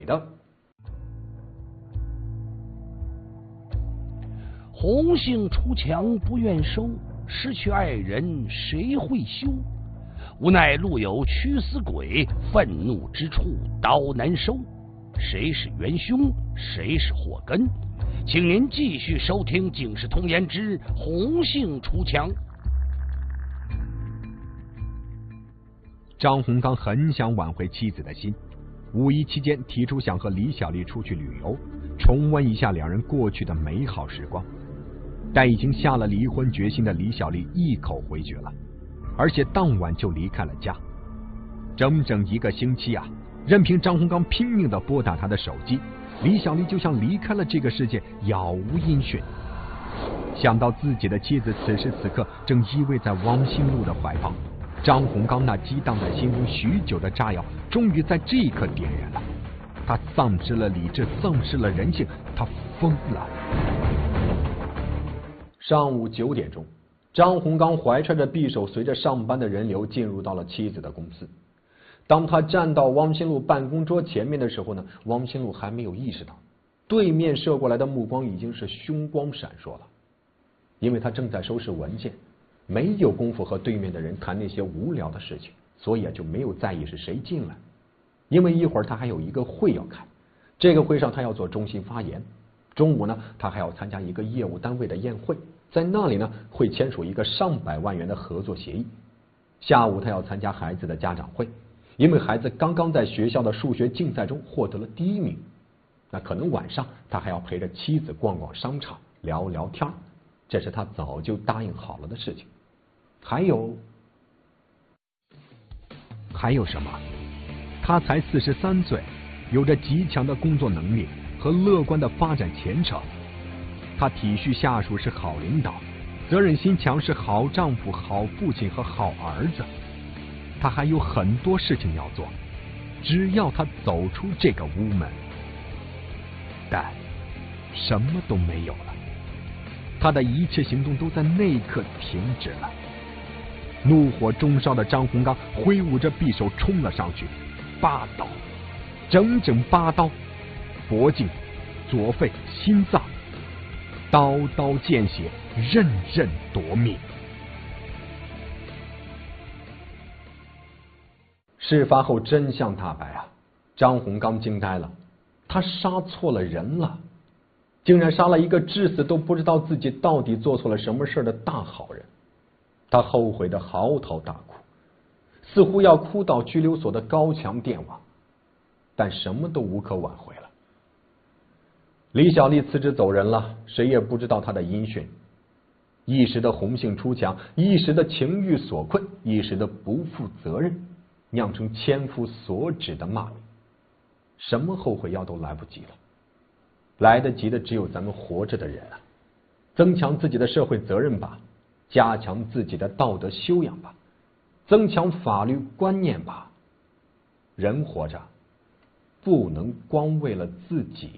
的。 红杏出墙不愿收，失去爱人谁会休？无奈路有屈死鬼，愤怒之处刀难收。谁是元凶，谁是祸根？请您继续收听《警世通言之红杏出墙》。 张洪刚很想挽回妻子的心，五一期间提出想和李小丽出去旅游，重温一下两人过去的美好时光。但已经下了离婚决心的李小丽一口回绝了，而且当晚就离开了家。整整1个星期啊，任凭张洪刚拼命地拨打她的手机，李小丽就像离开了这个世界，杳无音讯。想到自己的妻子此时此刻正依偎在汪新路的怀抱，张洪刚那激荡在心中许久的炸药终于在这一刻点燃了。他丧失了理智，丧失了人性，他疯了。 上午9点钟，张洪刚怀揣着匕首，随着上班的人流进入到了妻子的公司。当他站到汪新路办公桌前面的时候呢，汪新路还没有意识到，对面射过来的目光已经是凶光闪烁了。因为他正在收拾文件，没有功夫和对面的人谈那些无聊的事情，所以就没有在意是谁进来。因为一会儿他还有一个会要开，这个会上他要做中心发言。中午呢，他还要参加一个业务单位的宴会，在那里呢会签署一个上百万元的合作协议。下午他要参加孩子的家长会，因为孩子刚刚在学校的数学竞赛中获得了第1名。那可能晚上他还要陪着妻子逛逛商场，聊聊天，这是他早就答应好了的事情。还有什么？他才43岁，有着极强的工作能力和乐观的发展前程。他体恤下属是好领导，责任心强是好丈夫、好父亲和好儿子。他还有很多事情要做，只要他走出这个屋门。但什么都没有了，他的一切行动都在那一刻停止了。怒火中烧的张洪刚挥舞着匕首冲了上去，8刀，整整8刀，脖颈、左肺、心脏，刀刀见血，刃刃夺命。 事发后真相大白啊！张洪刚惊呆了，他杀错了人了，竟然杀了一个至死都不知道自己到底做错了什么事的大好人。他后悔的嚎啕大哭，似乎要哭到拘留所的高墙电网，但什么都无可挽回了。李小丽辞职走人了，谁也不知道她的音讯。一时的红杏出墙，一时的情欲所困，一时的不负责任，酿成千夫所指的骂名。什么后悔药都来不及了，来得及的只有咱们活着的人啊！增强自己的社会责任吧，加强自己的道德修养吧，增强法律观念吧。人活着不能光为了自己。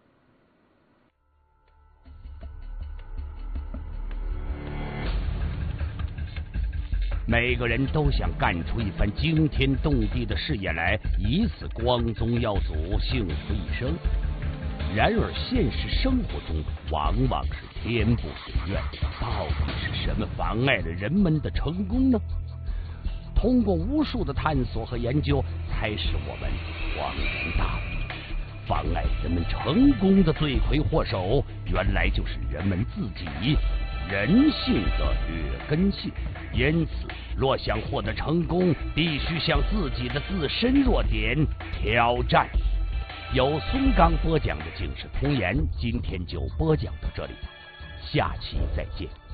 每个人都想干出一番惊天动地的事业来，以此光宗耀祖，幸福一生。然而现实生活中往往是天不遂愿，到底是什么妨碍了人们的成功呢？通过无数的探索和研究，才使我们恍然大悟，妨碍人们成功的罪魁祸首，原来就是人们自己，人性的劣根性。因此，若想获得成功，必须向自己的自身弱点挑战。由孙刚播讲的《警世通言》，今天就播讲到这里，下期再见。